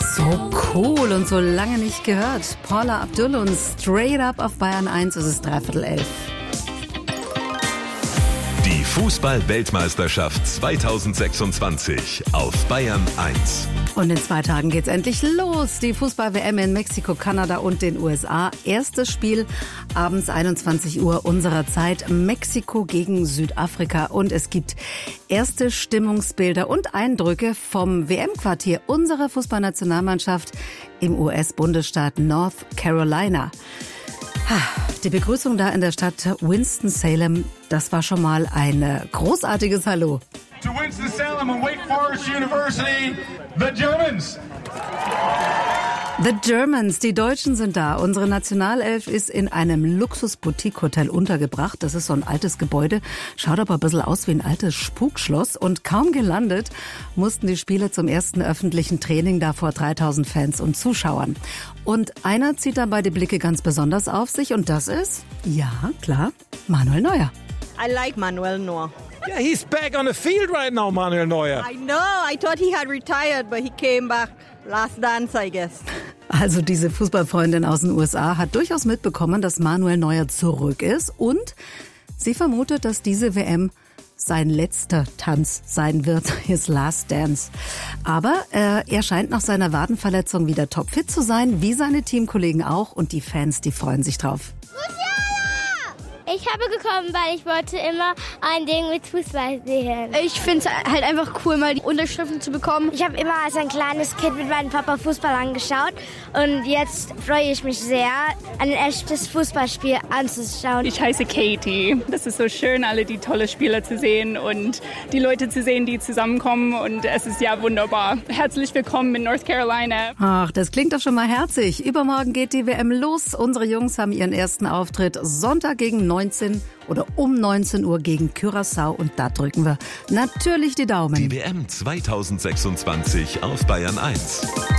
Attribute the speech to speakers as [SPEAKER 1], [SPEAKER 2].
[SPEAKER 1] So cool und so lange nicht gehört. Paula Abdul und Straight Up auf Bayern 1, es ist 11:45.
[SPEAKER 2] Die Fußball-Weltmeisterschaft 2026 auf Bayern 1.
[SPEAKER 1] Und in 2 Tagen geht's endlich los. Die Fußball-WM in Mexiko, Kanada und den USA. Erstes Spiel abends 21 Uhr unserer Zeit. Mexiko gegen Südafrika. Und es gibt erste Stimmungsbilder und Eindrücke vom WM-Quartier unserer Fußballnationalmannschaft im US-Bundesstaat North Carolina. Die Begrüßung da in der Stadt Winston-Salem, das war schon mal ein großartiges Hallo.
[SPEAKER 3] To Winston-Salem and Wake Forest University, the Germans.
[SPEAKER 1] The Germans, die Deutschen sind da. Unsere Nationalelf ist in einem Luxus-Boutique-Hotel untergebracht. Das ist so ein altes Gebäude, schaut aber ein bisschen aus wie ein altes Spukschloss. Und kaum gelandet, mussten die Spieler zum ersten öffentlichen Training da vor 3000 Fans und Zuschauern. Und einer zieht dabei die Blicke ganz besonders auf sich und das ist, ja klar, Manuel Neuer.
[SPEAKER 4] I like Manuel Neuer.
[SPEAKER 5] Yeah, he's back on the field right now, Manuel Neuer.
[SPEAKER 4] I know. I thought he had retired, but he came back last dance, I guess.
[SPEAKER 1] Also diese Fußballfreundin aus den USA hat durchaus mitbekommen, dass Manuel Neuer zurück ist und sie vermutet, dass diese WM sein letzter Tanz sein wird, his last dance. Aber er scheint nach seiner Wadenverletzung wieder topfit zu sein, wie seine Teamkollegen auch und die Fans, die freuen sich drauf.
[SPEAKER 6] Ich habe gekommen, weil ich wollte immer ein Ding mit Fußball sehen.
[SPEAKER 7] Ich finde es halt einfach cool, mal die Unterschriften zu bekommen.
[SPEAKER 6] Ich habe immer als ein kleines Kind mit meinem Papa Fußball angeschaut und jetzt freue ich mich sehr, ein echtes Fußballspiel anzuschauen.
[SPEAKER 8] Ich heiße Katie. Das ist so schön, alle die tolle Spieler zu sehen und die Leute zu sehen, die zusammenkommen und es ist ja wunderbar. Herzlich willkommen in North Carolina.
[SPEAKER 1] Ach, das klingt doch schon mal herzig. Übermorgen geht die WM los. Unsere Jungs haben ihren ersten Auftritt Sonntag gegen 19 oder um 19 Uhr gegen Curaçao und da drücken wir natürlich die Daumen.
[SPEAKER 2] Die WM 2026 auf Bayern 1.